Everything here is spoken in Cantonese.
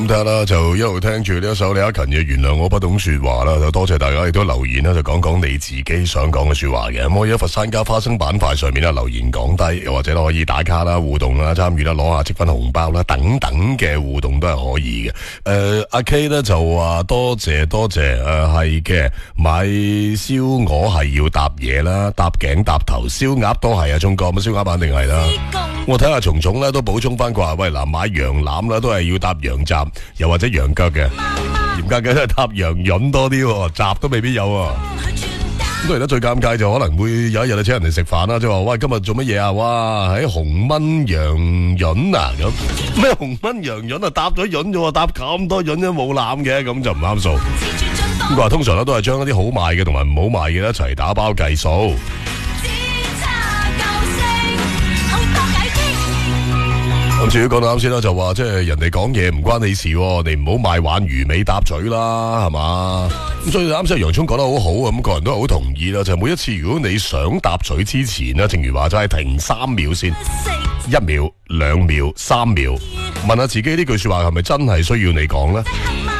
咁睇下啦，就一路聽住呢一首李克勤嘅《原諒我不懂說話》啦，就多謝大家亦都留言啦，就講講你自己想講嘅說話嘅。咁可以喺佛山加花生板塊上面留言講低，又或者可以打卡啦、互動啦、參與啦、攞下積分紅包啦等等嘅互動都係可以嘅。阿 K 咧就話多謝，係嘅，買燒鵝係要搭嘢啦，搭頸搭頭，燒鴨都係啊，中國咁燒鴨肯定係啦。我睇下蟲蟲咧都補充翻佢話，喂嗱，買羊腩啦都係要搭羊雜，又或者羊腳嘅，嚴格嘅都係搭羊潤多啲，雜都未必有啊。咁當然啦，最尷尬就可能會有一日你請人哋食飯啦，即係話喂，今日做乜嘢啊？哇，喺紅燜羊潤啊咁，咩紅燜羊潤啊？搭咗潤啫，搭咁多潤都冇腩嘅，咁就唔啱數。咁佢話通常咧都係將一啲好賣嘅同埋唔好賣嘅一齊打包計數。咁至於講到啱先啦，就話即係人哋講嘢唔關你事，你唔好賣玩魚尾搭嘴啦，係嘛？咁所以啱先楊聰講得好好啊，咁個人都好同意啦。就係每一次如果你想搭嘴之前咧，正如話齋停3秒先，1秒、2秒、3秒，問下自己呢句說話係咪真係需要你講咧？